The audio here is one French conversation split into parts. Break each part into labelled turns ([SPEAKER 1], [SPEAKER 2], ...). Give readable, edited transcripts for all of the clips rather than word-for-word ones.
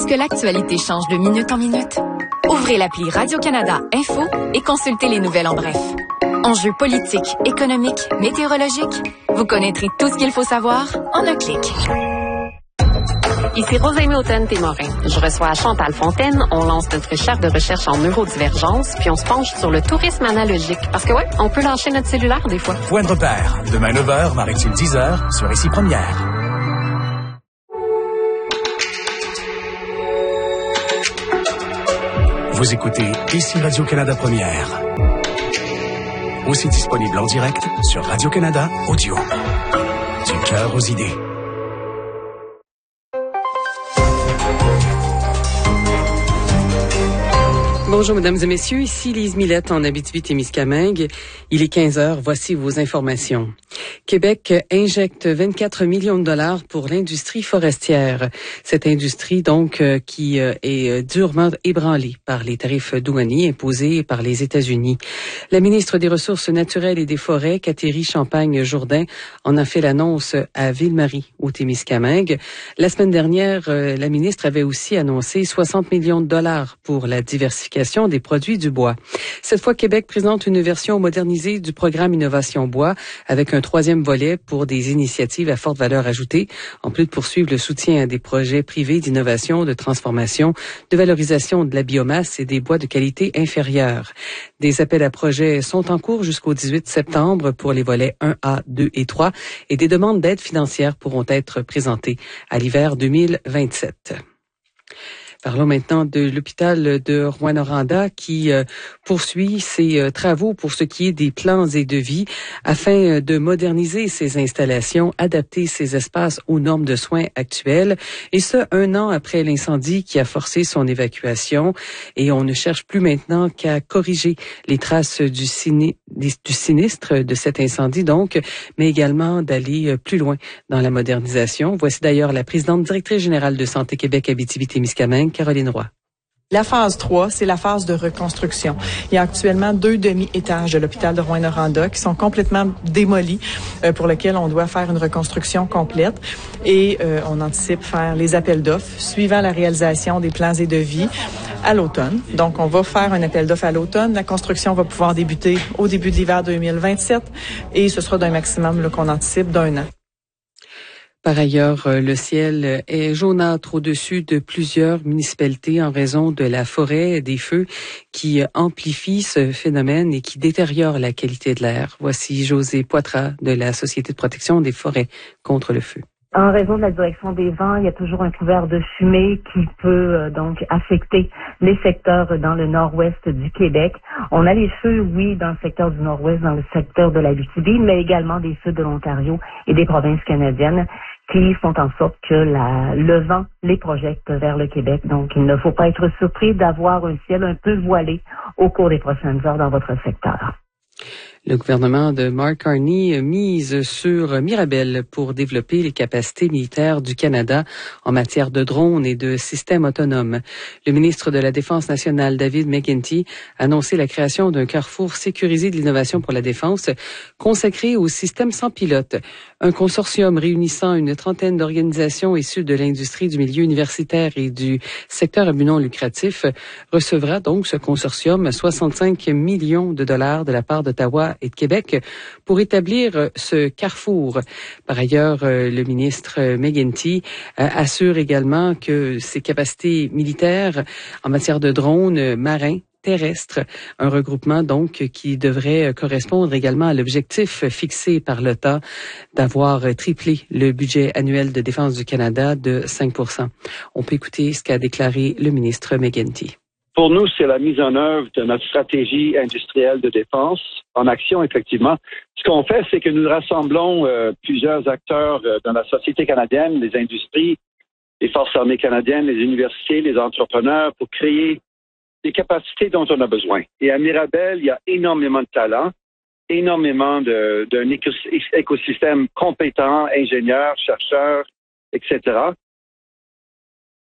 [SPEAKER 1] que l'actualité change de minute en minute? Ouvrez l'appli Radio-Canada Info et consultez les nouvelles en bref. Enjeux politiques, économiques, météorologiques, vous connaîtrez tout ce qu'il faut savoir en un clic.
[SPEAKER 2] Ici Rosémie Automne-Témorin. Je reçois Chantal Fontaine. On lance notre chaire de recherche en neurodivergence, puis on se penche sur le tourisme analogique. Parce que on peut lâcher notre cellulaire des fois.
[SPEAKER 3] Point de repère. Demain 9h, Marie-Tune 10h, sur Ici Première. Vous écoutez Ici Radio-Canada Première. Aussi disponible en direct sur Radio-Canada Audio. Du cœur aux idées.
[SPEAKER 4] Bonjour, mesdames et messieurs. Ici Lise Millette en Abitibi-Témiscamingue. Il est 15h. Voici vos informations. Québec injecte 24 millions de dollars pour l'industrie forestière. Cette industrie, donc, qui est durement ébranlée par les tarifs douaniers imposés par les États-Unis. La ministre des Ressources naturelles et des Forêts, Catherine Champagne-Jourdain, en a fait l'annonce à Ville-Marie, au Témiscamingue. La semaine dernière, la ministre avait aussi annoncé 60 millions de dollars pour la diversification des produits du bois. Cette fois, Québec présente une version modernisée du programme Innovation Bois avec un troisième volet pour des initiatives à forte valeur ajoutée, en plus de poursuivre le soutien à des projets privés d'innovation, de transformation, de valorisation de la biomasse et des bois de qualité inférieure. Des appels à projets sont en cours jusqu'au 18 septembre pour les volets 1A, 2 et 3 et des demandes d'aide financière pourront être présentées à l'hiver 2027. Parlons maintenant de l'hôpital de Rouyn-Noranda qui poursuit ses travaux pour ce qui est des plans et devis afin de moderniser ses installations, adapter ses espaces aux normes de soins actuelles. Et ce, 1 an après l'incendie qui a forcé son évacuation. Et on ne cherche plus maintenant qu'à corriger les traces du sinistre de cet incendie, donc, mais également d'aller plus loin dans la modernisation. Voici d'ailleurs la présidente directrice générale de Santé Québec Abitibi-Témiscamingue, Caroline Roy.
[SPEAKER 5] La phase 3, c'est la phase de reconstruction. Il y a actuellement 2 demi-étages de l'hôpital de Rouyn-Noranda qui sont complètement démolis, pour lesquels on doit faire une reconstruction complète. Et on anticipe faire les appels d'offres suivant la réalisation des plans et devis à l'automne. Donc, on va faire un appel d'offres à l'automne. La construction va pouvoir débuter au début de l'hiver 2027 et ce sera d'un maximum qu'on anticipe d'1 an.
[SPEAKER 4] Par ailleurs, le ciel est jaunâtre au-dessus de plusieurs municipalités en raison de la forêt et des feux qui amplifient ce phénomène et qui détériorent la qualité de l'air. Voici José Poitras de la Société de protection des forêts contre le feu.
[SPEAKER 6] En raison de la direction des vents, il y a toujours un couvert de fumée qui peut donc affecter les secteurs dans le nord-ouest du Québec. On a les feux, oui, dans le secteur du nord-ouest, dans le secteur de l'Abitibi, mais également des feux de l'Ontario et des provinces canadiennes qui font en sorte que le vent les projette vers le Québec. Donc, il ne faut pas être surpris d'avoir un ciel un peu voilé au cours des prochaines heures dans votre secteur.
[SPEAKER 4] Le gouvernement de Mark Carney mise sur Mirabel pour développer les capacités militaires du Canada en matière de drones et de systèmes autonomes. Le ministre de la Défense nationale, David McGuinty, a annoncé la création d'un carrefour sécurisé de l'innovation pour la défense consacré aux systèmes sans pilote. Un consortium réunissant une trentaine d'organisations issues de l'industrie du milieu universitaire et du secteur à but non lucratif recevra donc ce consortium 65 millions de dollars de la part d'Ottawa et de Québec pour établir ce carrefour. Par ailleurs, le ministre McGuinty assure également que ses capacités militaires en matière de drones marins terrestre, un regroupement donc qui devrait correspondre également à l'objectif fixé par l'État d'avoir triplé le budget annuel de défense du Canada de 5%. On peut écouter ce qu'a déclaré le ministre McGuinty.
[SPEAKER 7] Pour nous, c'est la mise en œuvre de notre stratégie industrielle de défense en action, effectivement. Ce qu'on fait, c'est que nous rassemblons plusieurs acteurs dans la société canadienne, les industries, les forces armées canadiennes, les universités, les entrepreneurs, pour créer des capacités dont on a besoin. Et à Mirabel, il y a énormément de talent, énormément d'un écosystème compétent, ingénieurs, chercheurs, etc.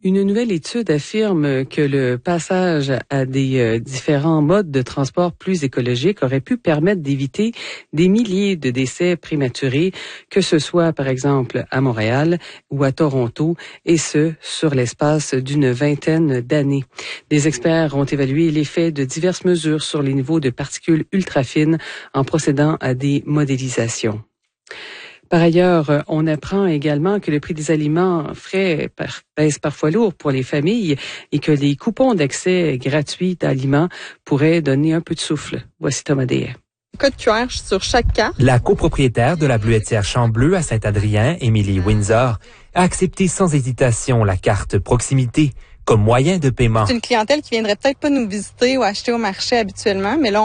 [SPEAKER 4] Une nouvelle étude affirme que le passage à des différents modes de transport plus écologiques aurait pu permettre d'éviter des milliers de décès prématurés, que ce soit par exemple à Montréal ou à Toronto, et ce, sur l'espace d'une vingtaine d'années. Des experts ont évalué l'effet de diverses mesures sur les niveaux de particules ultrafines en procédant à des modélisations. Par ailleurs, on apprend également que le prix des aliments frais pèse parfois lourd pour les familles et que les coupons d'accès gratuits d'aliments pourraient donner un peu de souffle. Voici Thomas Dehaye.
[SPEAKER 8] Code QR sur chaque carte.
[SPEAKER 9] La copropriétaire de la Bleuetière Champ-Bleu à Saint-Adrien, Émilie Windsor, a accepté sans hésitation la carte proximité comme moyen de paiement.
[SPEAKER 8] C'est une clientèle qui viendrait peut-être pas nous visiter ou acheter au marché habituellement, mais là,